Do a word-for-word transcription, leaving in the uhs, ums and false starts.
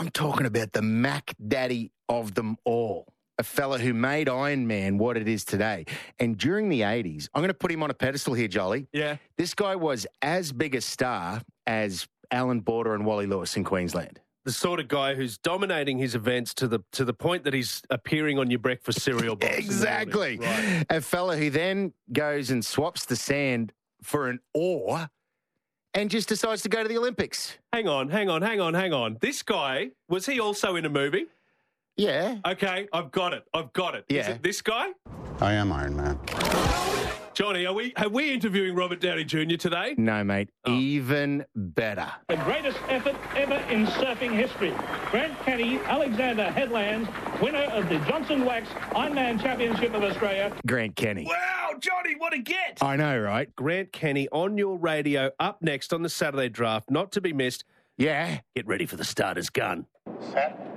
I'm talking about the Mac Daddy of them all. A fella who made Iron Man what it is today. And during the eighties, I'm going to put him on a pedestal here, Jolly. Yeah. This guy was as big a star as Alan Border and Wally Lewis in Queensland. The sort of guy who's dominating his events to the to the point that he's appearing on your breakfast cereal box. Exactly. Right. A fella who then goes and swaps the sand for an oar and just decides to go to the Olympics. Hang on, hang on, hang on, hang on. This guy, was he also in a movie? Yeah. Okay, I've got it. I've got it. Yeah. Is it this guy? I am Iron Man. Johnny, are we are we interviewing Robert Downey Junior today? No, mate. Oh. Even better. The greatest effort ever in surfing history. Grant Kenny, Alexander Headlands, winner of the Johnson Wax Ironman Championship of Australia. Grant Kenny. Wow, Johnny, what a get! I know, right? Grant Kenny on your radio up next on the Saturday Draft, not to be missed. Yeah. Get ready for the starter's gun. Set.